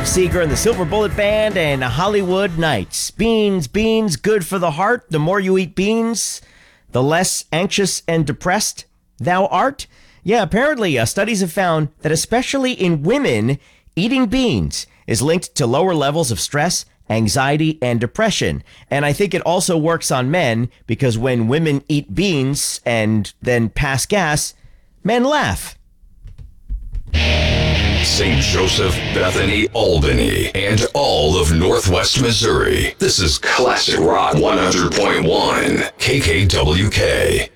Bob Seger and the Silver Bullet Band and Hollywood Nights. Beans, good for the heart. The more you eat beans, the less anxious and depressed thou art. Yeah, apparently studies have found that especially in women, eating beans is linked to lower levels of stress, anxiety, and depression. And I think it also works on men because when women eat beans and then pass gas, men laugh. St. Joseph, Bethany, Albany, and all of Northwest Missouri. This is Classic Rock 100.1 KKWK.